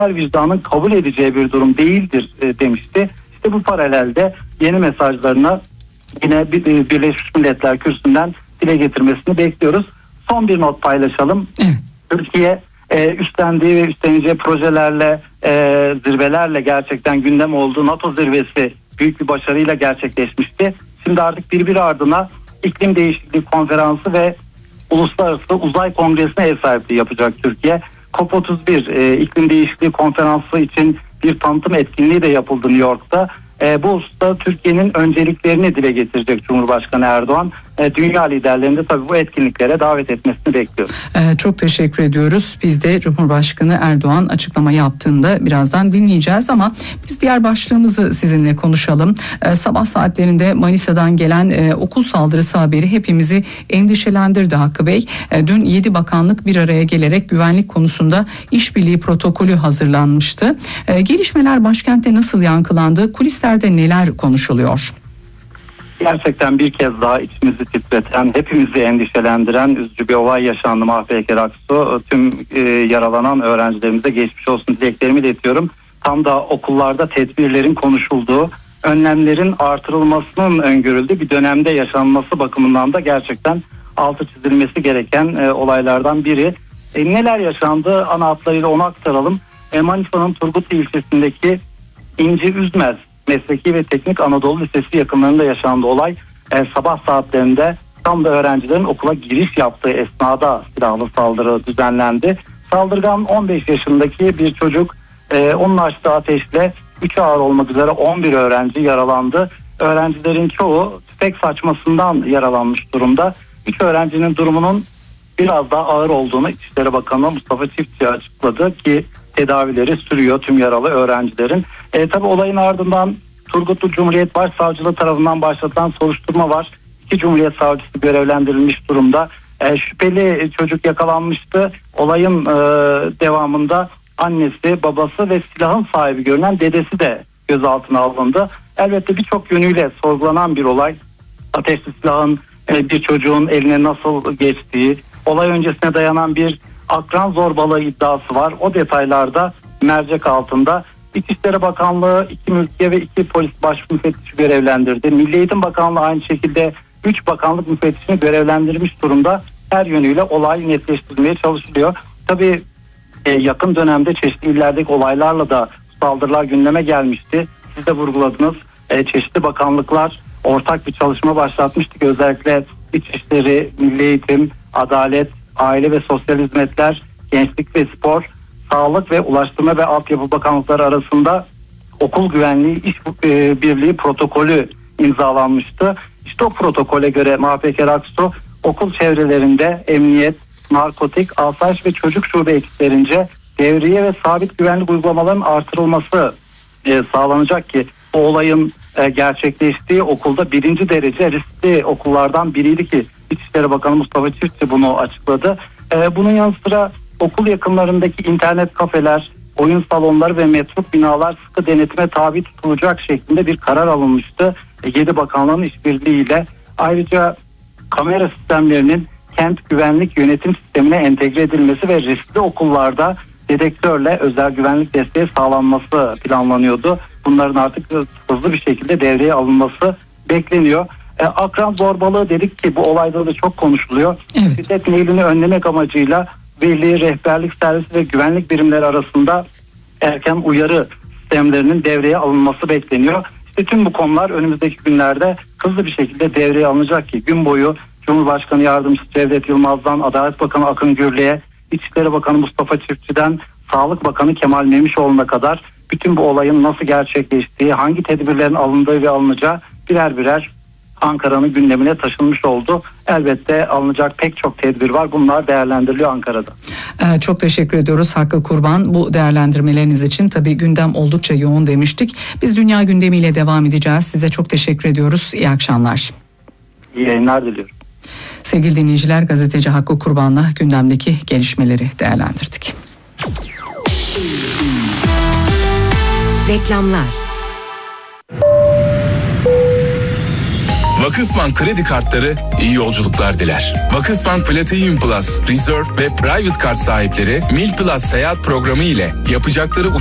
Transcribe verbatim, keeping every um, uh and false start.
vicdanın kabul edeceği bir durum değildir e, demişti. İşte bu paralelde yeni mesajlarını yine Birleşmiş Milletler Kürsüsü'nden dile getirmesini bekliyoruz. Son bir not paylaşalım. Evet. Türkiye e, üstlendiği ve üstleneceği projelerle, e, zirvelerle gerçekten gündem olduğu NATO zirvesi büyük bir başarıyla gerçekleşmişti. Şimdi artık birbiri ardına iklim değişikliği konferansı ve Uluslararası Uzay Kongresi'ne ev sahipliği yapacak Türkiye. COP otuz bir e, iklim değişikliği konferansı için bir tanıtım etkinliği de yapıldı New York'ta. E, bu hususta Türkiye'nin önceliklerini dile getirecek Cumhurbaşkanı Erdoğan. E, dünya liderlerini de tabii bu etkinliklere davet etmesini bekliyoruz. Ee, çok teşekkür ediyoruz. Biz de Cumhurbaşkanı Erdoğan açıklama yaptığında birazdan dinleyeceğiz ama biz diğer başlığımızı sizinle konuşalım. Ee, sabah saatlerinde Manisa'dan gelen e, okul saldırısı haberi hepimizi endişelendirdi Hakkı Bey. E, dün yedi bakanlık bir araya gelerek güvenlik konusunda işbirliği protokolü hazırlanmıştı. E, gelişmeler başkentte nasıl yankılandı? Kulislerde neler konuşuluyor? Gerçekten bir kez daha içimizi titreten, hepimizi endişelendiren üzücü bir olay yaşandı Mahpeyker Aksu. Tüm e, yaralanan öğrencilerimize geçmiş olsun dileklerimi iletiyorum. Tam da okullarda tedbirlerin konuşulduğu, önlemlerin artırılmasının öngörüldüğü bir dönemde yaşanması bakımından da gerçekten altı çizilmesi gereken e, olaylardan biri. E, neler yaşandı ana hatlarıyla onu aktaralım. E, Manisa'nın Turgutlu ilçesindeki İnci Üzmez Mesleki ve Teknik Anadolu Lisesi yakınlarında yaşandı olay. E, sabah saatlerinde tam da öğrencilerin okula giriş yaptığı esnada silahlı saldırı düzenlendi. Saldırgan on beş yaşındaki bir çocuk. E, onun açtığı ateşle üç ağır olmak üzere on bir öğrenci yaralandı. Öğrencilerin çoğu tüfek saçmasından yaralanmış durumda. üç öğrencinin durumunun biraz daha ağır olduğunu İçişleri Bakanı Mustafa Çiftçi açıkladı ki tedavileri sürüyor tüm yaralı öğrencilerin. E, tabii olayın ardından Turgutlu Cumhuriyet Başsavcılığı tarafından başlatılan soruşturma var. İki Cumhuriyet Savcısı görevlendirilmiş durumda. E, şüpheli çocuk yakalanmıştı. Olayın e, devamında annesi, babası ve silahın sahibi görünen dedesi de gözaltına alındı. Elbette birçok yönüyle sorgulanan bir olay. Ateşli silahın e, bir çocuğun eline nasıl geçtiği, olay öncesine dayanan bir akran zorbalığı iddiası var. O detaylarda mercek altında. İçişleri Bakanlığı iki mülkiye ve iki polis baş müfettişi görevlendirdi. Milli Eğitim Bakanlığı aynı şekilde üç bakanlık müfettişini görevlendirmiş durumda. Her yönüyle olay netleştirilmeye çalışılıyor. Tabii e, yakın dönemde çeşitli illerdeki olaylarla da saldırılar gündeme gelmişti. Siz de vurguladınız. E, çeşitli bakanlıklar ortak bir çalışma başlatmıştık. Özellikle İçişleri, Milli Eğitim, Adalet, Aile ve Sosyal Hizmetler, Gençlik ve Spor, Sağlık ve Ulaştırma ve Altyapı Bakanlıkları arasında okul güvenliği iş e, birliği protokolü imzalanmıştı. İşte o protokole göre Mahpeyker Aksu okul çevrelerinde emniyet, narkotik, asayiş ve çocuk şube ekiplerince devriye ve sabit güvenlik uygulamalarının artırılması e, sağlanacak ki o olayın e, gerçekleştiği okulda birinci derece riskli okullardan biriydi ki İçişleri Bakanı Mustafa Çiftçi bunu açıkladı. E, bunun yanı sıra okul yakınlarındaki internet kafeler, oyun salonları ve metruk binalar sıkı denetime tabi tutulacak şeklinde bir karar alınmıştı. E, yedi bakanlığın işbirliğiyle ayrıca kamera sistemlerinin kent güvenlik yönetim sistemine entegre edilmesi ve riskli okullarda dedektörle özel güvenlik desteği sağlanması planlanıyordu. Bunların artık hızlı bir şekilde devreye alınması bekleniyor. E, akran zorbalığı dedik ki bu olayda da çok konuşuluyor. Evet. Şiddet meylini önlemek amacıyla veli, rehberlik servisi ve güvenlik birimleri arasında erken uyarı sistemlerinin devreye alınması bekleniyor. İşte tüm bu konular önümüzdeki günlerde hızlı bir şekilde devreye alınacak ki gün boyu Cumhurbaşkanı Yardımcısı Cevdet Yılmaz'dan Adalet Bakanı Akın Gürlü'ye, İçişleri Bakanı Mustafa Çiftçi'den Sağlık Bakanı Kemal Memişoğlu'na kadar bütün bu olayın nasıl gerçekleştiği, hangi tedbirlerin alındığı ve alınacağı birer birer Ankara'nın gündemine taşınmış oldu. Elbette alınacak pek çok tedbir var. Bunlar değerlendiriliyor Ankara'da. Ee, çok teşekkür ediyoruz Hakkı Kurban. Bu değerlendirmeleriniz için tabii gündem oldukça yoğun demiştik. Biz dünya gündemiyle devam edeceğiz. Size çok teşekkür ediyoruz. İyi akşamlar. İyi yayınlar diliyorum. Sevgili dinleyiciler, gazeteci Hakkı Kurban'la gündemdeki gelişmeleri değerlendirdik. Reklamlar. Vakıfbank kredi kartları iyi yolculuklar diler. Vakıfbank Platinum Plus, Reserve ve Private Card sahipleri Mil Plus seyahat programı ile yapacakları